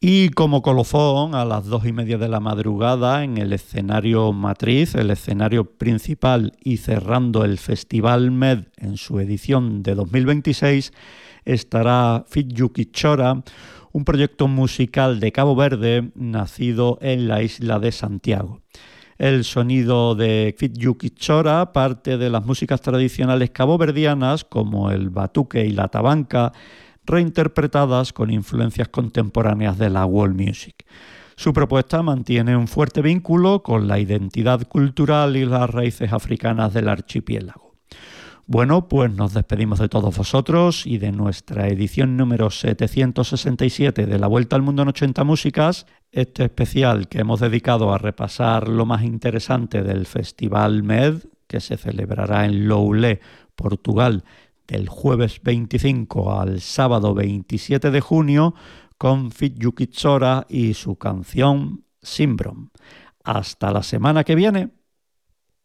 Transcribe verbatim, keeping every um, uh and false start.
Y como colofón, a las dos y media de la madrugada, en el escenario matriz, el escenario principal y cerrando el Festival M E D en su edición de dos mil veintiséis, estará Fidyuki Chora, un proyecto musical de Cabo Verde nacido en la isla de Santiago. El sonido de Fidyuki Chora parte de las músicas tradicionales caboverdianas como el batuque y la tabanca, reinterpretadas con influencias contemporáneas de la world music. Su propuesta mantiene un fuerte vínculo con la identidad cultural y las raíces africanas del archipiélago. Bueno, pues nos despedimos de todos vosotros y de nuestra edición número setecientos sesenta y siete de La Vuelta al Mundo en ochenta Músicas, este especial que hemos dedicado a repasar lo más interesante del Festival M E D, que se celebrará en Loulé, Portugal, del jueves veinticinco al sábado veintisiete de junio, con Fidyuki Chora y su canción Simbrom. Hasta la semana que viene.